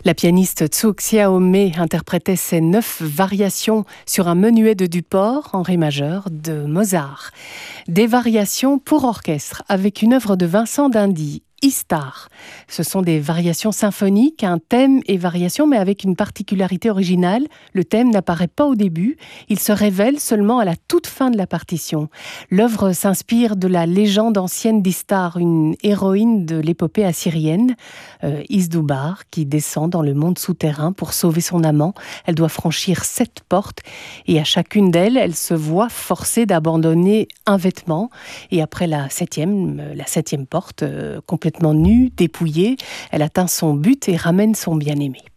La pianiste Tsu Xiaomei interprétait ses 9 variations sur un menuet de Duport en ré majeur de Mozart. Des variations pour orchestre avec une œuvre de Vincent d'Indy, Istar. Ce sont des variations symphoniques, un thème et variation, mais avec une particularité originale. Le thème n'apparaît pas au début, il se révèle seulement à la toute fin de la partition. L'œuvre s'inspire de la légende ancienne d'Istar, une héroïne de l'épopée assyrienne, Isdoubar, qui descend dans le monde souterrain pour sauver son amant. Elle doit franchir 7 portes et à chacune d'elles, elle se voit forcée d'abandonner un vêtement. Et après la septième porte, complètement nue, dépouillée, elle atteint son but et ramène son bien-aimé.